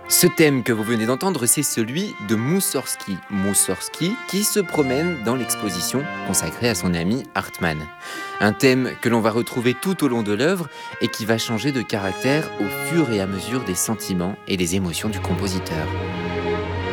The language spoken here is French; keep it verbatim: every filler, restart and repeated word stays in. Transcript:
Ce thème que vous venez d'entendre, c'est celui de Moussorgsky. Moussorgsky qui se promène dans l'exposition consacrée à son ami Hartmann. Un thème que l'on va retrouver tout au long de l'œuvre et qui va changer de caractère au fur et à mesure des sentiments et des émotions du compositeur.